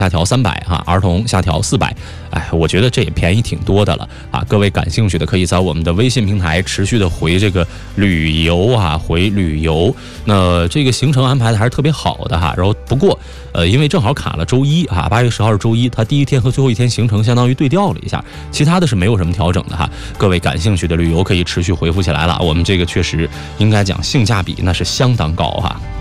下调300哈，儿童下调400，我觉得这也便宜挺多的了啊！各位感兴趣的可以在我们的微信平台持续的回这个旅游啊，回旅游。那这个行程安排的还是特别好的哈。然后不过因为正好卡了周一啊，8月10号是周一，它第一天和最后一天行程相当于对调了一下，其他的是没有什么调整的哈。各位感兴趣的旅游可以持续回复起来了，我们这个确实应该讲性价比那是相当高哈。